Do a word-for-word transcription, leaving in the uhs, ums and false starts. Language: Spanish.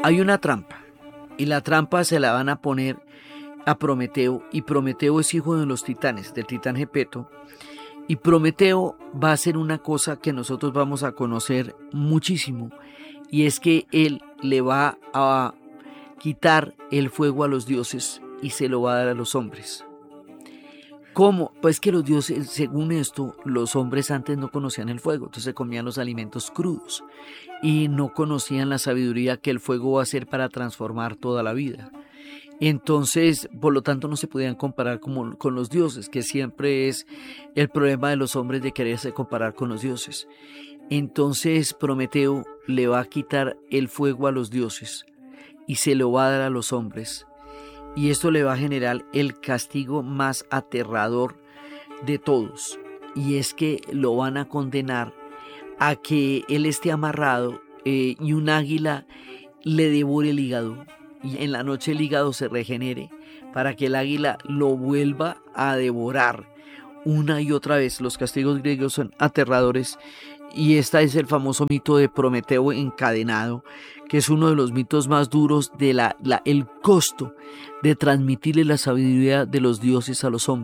Hay una trampa, y la trampa se la van a poner a Prometeo, y Prometeo es hijo de los titanes, del titán Gepeto, y Prometeo va a hacer una cosa que nosotros vamos a conocer muchísimo, y es que él le va a quitar el fuego a los dioses y se lo va a dar a los hombres. ¿Cómo? Pues que los dioses, según esto, los hombres antes no conocían el fuego, entonces comían los alimentos crudos y no conocían la sabiduría que el fuego va a hacer para transformar toda la vida. Entonces, por lo tanto, no se podían comparar como, con los dioses, que siempre es el problema de los hombres de quererse comparar con los dioses. Entonces, Prometeo le va a quitar el fuego a los dioses y se lo va a dar a los hombres. Y esto le va a generar el castigo más aterrador de todos. Y es que lo van a condenar a que él esté amarrado eh, y un águila le devore el hígado. Y en la noche el hígado se regenere para que el águila lo vuelva a devorar una y otra vez. Los castigos griegos son aterradores. Y este es el famoso mito de Prometeo encadenado, que es uno de los mitos más duros de la, la, el costo de transmitirle la sabiduría de los dioses a los hombres.